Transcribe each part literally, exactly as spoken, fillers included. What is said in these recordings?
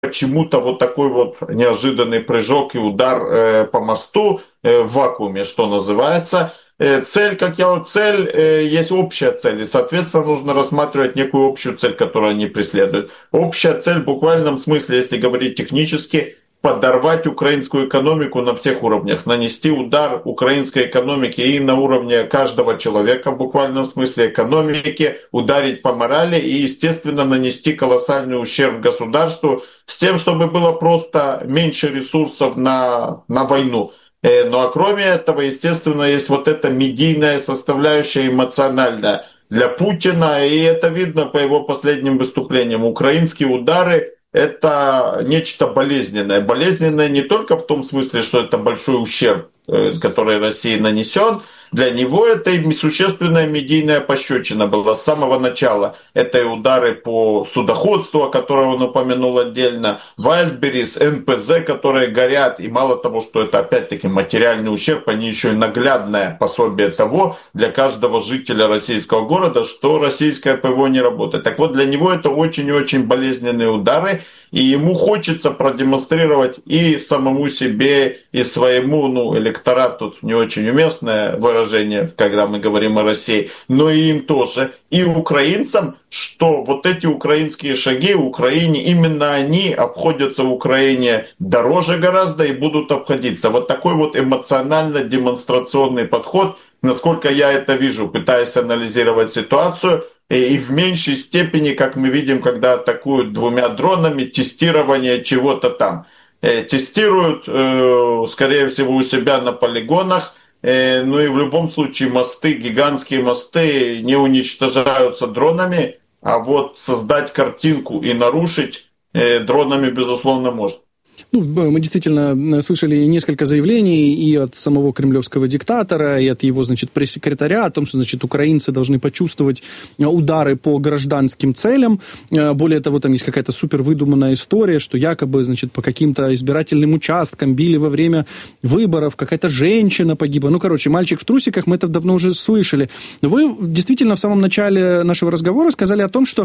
почему-то вот такой вот неожиданный прыжок и удар э, по мосту э, в вакууме, что называется. Э, цель, как я вот цель, э, есть общая цель, и, соответственно, нужно рассматривать некую общую цель, которую они преследуют. Общая цель в буквальном смысле, если говорить технически, подорвать украинскую экономику на всех уровнях, нанести удар украинской экономике и на уровне каждого человека, в буквальном смысле экономики, ударить по морали и, естественно, нанести колоссальный ущерб государству с тем, чтобы было просто меньше ресурсов на, на войну. Э, Ну а кроме этого, естественно, есть вот эта медийная составляющая, эмоциональная для Путина, и это видно по его последним выступлениям. Украинские удары — это нечто болезненное. Болезненное не только в том смысле, что это большой ущерб, э, который России нанесен. Для него это и существенная медийная пощечина была с самого начала. Это и удары по судоходству, о котором он упомянул отдельно, Вайлдберрис, эн пэ зэ, которые горят. И мало того, что это опять-таки материальный ущерб, они еще и наглядное пособие того для каждого жителя российского города, что российское пэ вэ о не работает. Так вот, для него это очень и очень болезненные удары. И ему хочется продемонстрировать и самому себе, и своему, ну, электорат тут не очень уместное выражение, когда мы говорим о России, но и им тоже, и украинцам, что вот эти украинские шаги в Украине, именно они обходятся в Украине дороже гораздо и будут обходиться. Вот такой вот эмоционально-демонстрационный подход, насколько я это вижу, пытаясь анализировать ситуацию, и в меньшей степени, как мы видим, когда атакуют двумя дронами, тестирование чего-то там. Тестируют, скорее всего, у себя на полигонах. Ну и в любом случае мосты, гигантские мосты не уничтожаются дронами, а вот создать картинку и нарушить дронами, безусловно, можно. Ну, мы действительно слышали несколько заявлений и от самого кремлевского диктатора, и от его, значит, пресс-секретаря о том, что, значит, украинцы должны почувствовать удары по гражданским целям. Более того, там есть какая-то супер выдуманная история, что якобы, значит, по каким-то избирательным участкам били во время выборов, какая-то женщина погибла. Ну, короче, мальчик в трусиках, мы это давно уже слышали. Но вы действительно в самом начале нашего разговора сказали о том, что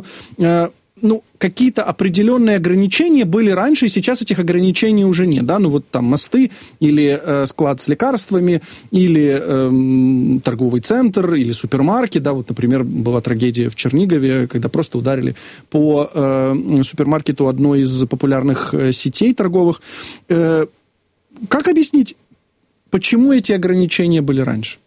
ну, какие-то определенные ограничения были раньше, и сейчас этих ограничений уже нет, да, ну, вот там мосты, или э, склад с лекарствами, или э, торговый центр, или супермаркет, да, вот, например, была трагедия в Чернигове, когда просто ударили по э, супермаркету одной из популярных э, сетей торговых. Э, как объяснить, почему эти ограничения были раньше?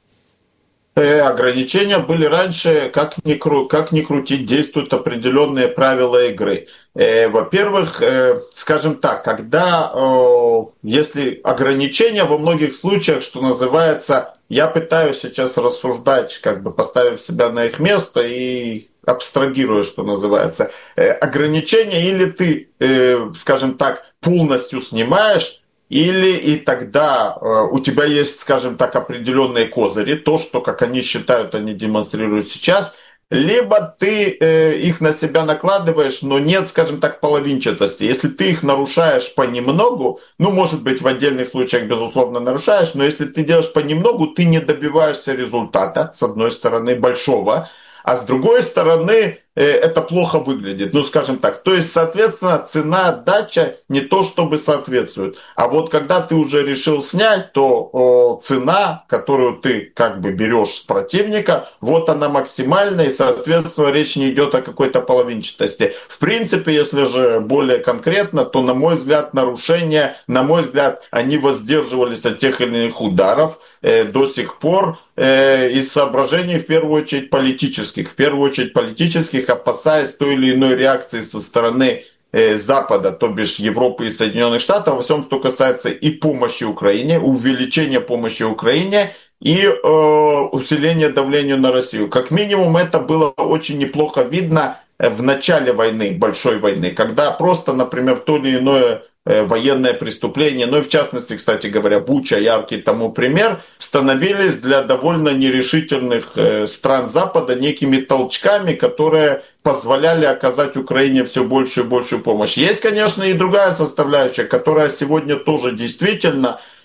Ограничения были раньше, как ни, кру, как ни крутить, действуют определенные правила игры. Во-первых, скажем так, когда, если ограничения во многих случаях, что называется, я пытаюсь сейчас рассуждать, как бы поставив себя на их место и абстрагируя, что называется, ограничения или ты, скажем так, полностью снимаешь, или и тогда э, у тебя есть, скажем так, определенные козыри, то, что, как они считают, они демонстрируют сейчас, либо ты э, их на себя накладываешь, но нет, скажем так, половинчатости. Если ты их нарушаешь понемногу, ну, может быть, в отдельных случаях, безусловно, нарушаешь, но если ты делаешь понемногу, ты не добиваешься результата, с одной стороны, большого, а с другой стороны, это плохо выглядит, ну, скажем так. То есть, соответственно, цена отдача не то чтобы соответствует. А вот когда ты уже решил снять, то о, цена, которую ты как бы берешь с противника, вот она максимальная, и, соответственно, речь не идет о какой-то половинчатости. В принципе, если же более конкретно, то, на мой взгляд, нарушения, на мой взгляд, они воздерживались от тех или иных ударов э, до сих пор э, из соображений, в первую очередь, политических. В первую очередь, политических, опасаясь той или иной реакции со стороны э, Запада, то бишь Европы и Соединенных Штатов, во всем, что касается и помощи Украине, увеличения помощи Украине и э, усиления давления на Россию. Как минимум, это было очень неплохо видно в начале войны, большой войны, когда просто, например, то или иное военное преступление, ну и в частности, кстати говоря, Буча, яркий тому пример, становились для довольно нерешительных стран Запада некими толчками, которые позволяли оказать Украине все большую и большую помощь. Есть, конечно, и другая составляющая, которая сегодня тоже действительно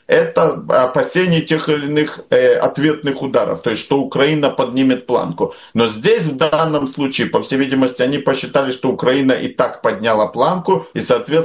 это опасение тех или иных э, ответных ударов, то есть что Украина поднимет планку. Но здесь в данном случае, по всей видимости, они посчитали, что Украина и так подняла планку, и, соответственно,